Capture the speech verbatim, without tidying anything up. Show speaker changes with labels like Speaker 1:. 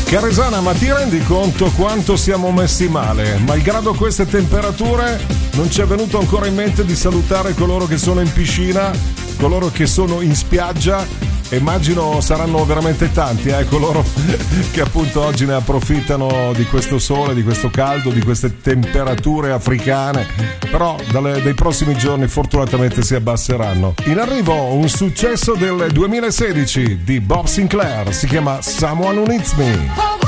Speaker 1: Caresana, ma ti rendi conto quanto siamo messi male? Malgrado queste temperature non ci è venuto ancora in mente di salutare coloro che sono in piscina, coloro che sono in spiaggia. Immagino saranno veramente tanti, eh, coloro che appunto oggi ne approfittano di questo sole, di questo caldo, di queste temperature africane, però dalle, dai prossimi giorni fortunatamente si abbasseranno. In arrivo un successo del duemilasedici di Bob Sinclair, si chiama Someone Who Needs Me.